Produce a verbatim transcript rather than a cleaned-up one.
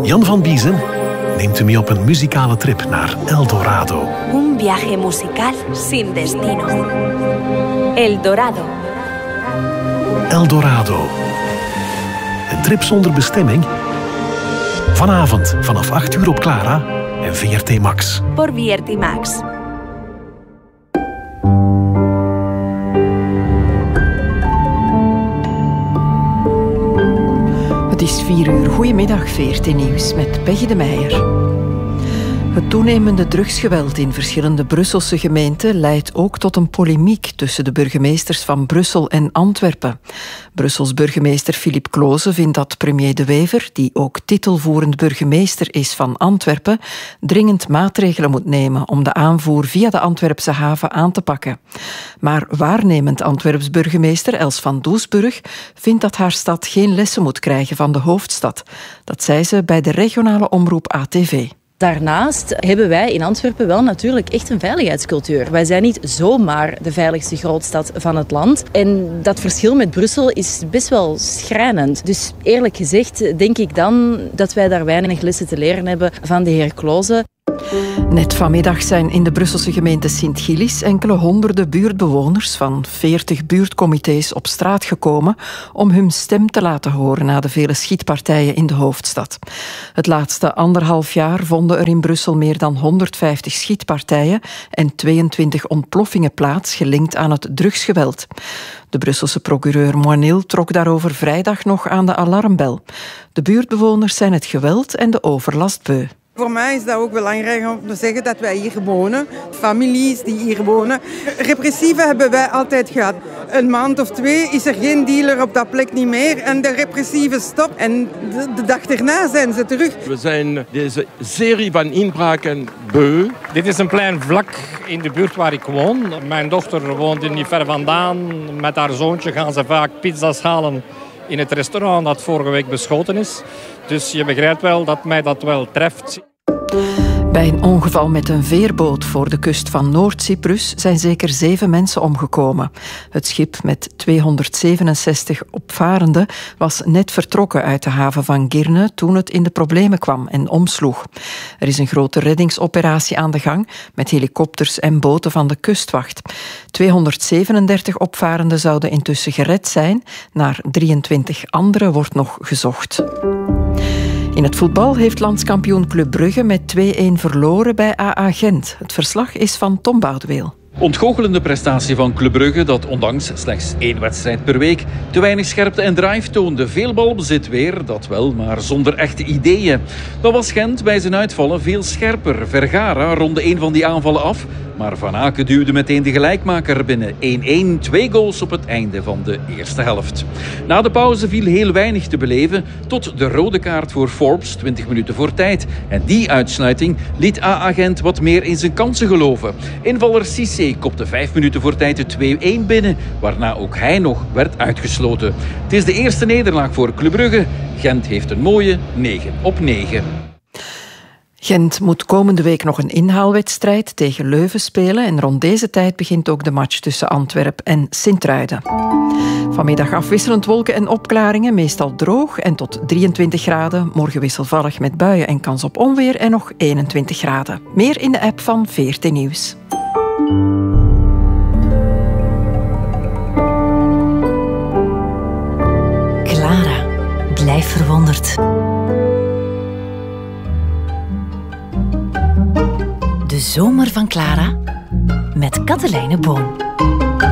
Jan van Biezen neemt u mee op een muzikale trip naar El Dorado. Un viaje musical sin destino. El Dorado. El Dorado. Een trip zonder bestemming? Vanavond vanaf acht uur op Clara en V R T Max. Por V R T Max. Het is vier uur. Goedemiddag, V R T Nieuws met Peggy de Meijer. Het toenemende drugsgeweld in verschillende Brusselse gemeenten leidt ook tot een polemiek tussen de burgemeesters van Brussel en Antwerpen. Brussels burgemeester Philippe Cloze vindt dat premier De Wever, die ook titelvoerend burgemeester is van Antwerpen, dringend maatregelen moet nemen om de aanvoer via de Antwerpse haven aan te pakken. Maar waarnemend Antwerps burgemeester Els van Doesburg vindt dat haar stad geen lessen moet krijgen van de hoofdstad. Dat zei ze bij de regionale omroep A T V. Daarnaast hebben wij in Antwerpen wel natuurlijk echt een veiligheidscultuur. Wij zijn niet zomaar de veiligste grootstad van het land. En dat verschil met Brussel is best wel schrijnend. Dus eerlijk gezegd denk ik dan dat wij daar weinig lessen te leren hebben van de heer Cloze. Net vanmiddag zijn in de Brusselse gemeente Sint-Gillis enkele honderden buurtbewoners van veertig buurtcomité's op straat gekomen om hun stem te laten horen na de vele schietpartijen in de hoofdstad. Het laatste anderhalf jaar vonden er in Brussel meer dan honderdvijftig schietpartijen en tweeëntwintig ontploffingen plaats gelinkt aan het drugsgeweld. De Brusselse procureur Moinil trok daarover vrijdag nog aan de alarmbel. De buurtbewoners zijn het geweld en de overlast beu. Voor mij is dat ook belangrijk om te zeggen dat wij hier wonen. Families die hier wonen. Repressieve hebben wij altijd gehad. Een maand of twee is er geen dealer op dat plek niet meer. En de repressieve stopt. En de, de dag erna zijn ze terug. We zijn deze serie van inbraken beu. Dit is een klein vlak in de buurt waar ik woon. Mijn dochter woont er niet ver vandaan. Met haar zoontje gaan ze vaak pizza's halen in het restaurant dat vorige week beschoten is. Dus je begrijpt wel dat mij dat wel treft. Bij een ongeval met een veerboot voor de kust van Noord-Cyprus zijn zeker zeven mensen omgekomen. Het schip met tweehonderdzevenenzestig opvarenden was net vertrokken uit de haven van Girne toen het in de problemen kwam en omsloeg. Er is een grote reddingsoperatie aan de gang met helikopters en boten van de kustwacht. tweehonderdzevenendertig opvarenden zouden intussen gered zijn. Naar drieëntwintig anderen wordt nog gezocht. In het voetbal heeft landskampioen Club Brugge met twee-een verloren bij A A Gent. Het verslag is van Tom Boudeweel. Ontgoochelende prestatie van Club Brugge dat ondanks slechts één wedstrijd per week te weinig scherpte en drive toonde. Veel balbezit weer, dat wel, maar zonder echte ideeën. Dan was Gent bij zijn uitvallen veel scherper. Vergara ronde een van die aanvallen af, maar Van Aken duwde meteen de gelijkmaker binnen. één-één, twee goals op het einde van de eerste helft. Na de pauze viel heel weinig te beleven, tot de rode kaart voor Forbes, twintig minuten voor tijd. En die uitsluiting liet A A Gent wat meer in zijn kansen geloven. Invaller Cissé kopte vijf minuten voor tijd de twee-één binnen, waarna ook hij nog werd uitgesloten. Het is de eerste nederlaag voor Club Brugge. Gent heeft een mooie negen op negen. Gent moet komende week nog een inhaalwedstrijd tegen Leuven spelen en rond deze tijd begint ook de match tussen Antwerpen en Sint-Truiden. Vanmiddag afwisselend wolken en opklaringen, meestal droog en tot drieëntwintig graden. Morgen wisselvallig met buien en kans op onweer en nog eenentwintig graden. Meer in de app van V R T Nieuws. Clara, blijf verwonderd. De zomer van Clara met Katelijne Boon.